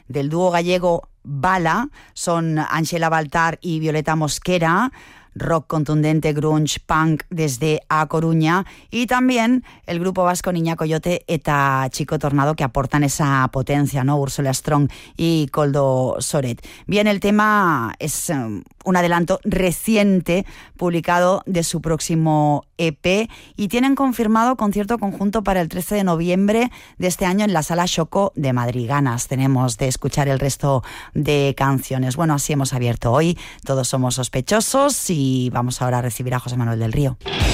del dúo gallego Bala, son Ángela Baltar y Violeta Mosquera, rock contundente, grunge, punk desde A Coruña, y también el grupo vasco Niña Coyote eta Chico Tornado, que aportan esa potencia, ¿no? Úrsula Strong y Koldo Soret. Bien, el tema es un adelanto reciente publicado de su próximo EP, y tienen confirmado concierto conjunto para el 13 de noviembre de este año en la Sala Xoco de Madrid. Ganas tenemos de escuchar el resto de canciones. Bueno, así hemos abierto hoy Todos Somos Sospechosos, y vamos ahora a recibir a José Manuel del Río.